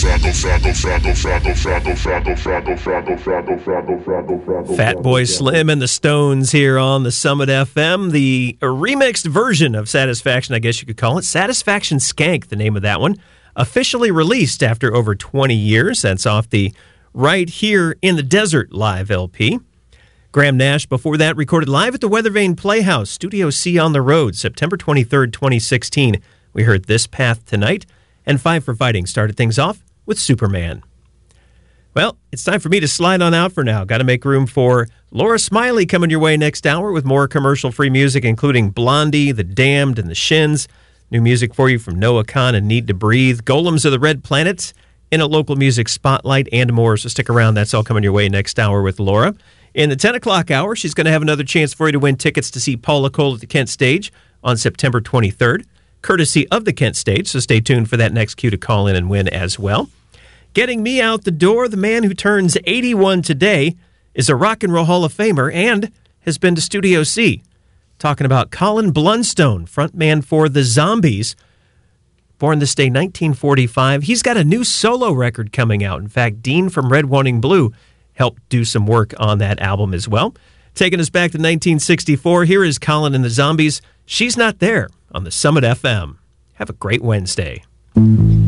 Fatboy Slim and the Stones here on the Summit FM. The remixed version of Satisfaction, I guess you could call it. Satisfaction Skank, the name of that one. Officially released after over 20 years. That's off the Right Here in the Desert live LP. Graham Nash, before that, recorded live at the Weathervane Playhouse, Studio C on the Road, September 23rd, 2016. We heard This Path Tonight, and Five for Fighting started things off with Superman. Well, it's time for me to slide on out for now. Got to make room for Laura Smiley coming your way next hour with more commercial-free music, including Blondie, The Damned, and The Shins. New music for you from Noah Kahan and Need to Breathe, Golems of the Red Planet, in a local music spotlight, and more. So stick around. That's all coming your way next hour with Laura. In the 10 o'clock hour, she's going to have another chance for you to win tickets to see Paula Cole at the Kent Stage on September 23rd, courtesy of the Kent Stage. So stay tuned for that next cue to call in and win as well. Getting me out the door, the man who turns 81 today is a Rock and Roll Hall of Famer and has been to Studio C. Talking about Colin Blunstone, frontman for The Zombies. Born this day, 1945. He's got a new solo record coming out. In fact, Dean from Red, Wanting Blue helped do some work on that album as well. Taking us back to 1964, here is Colin and the Zombies. She's Not There on the Summit FM. Have a great Wednesday.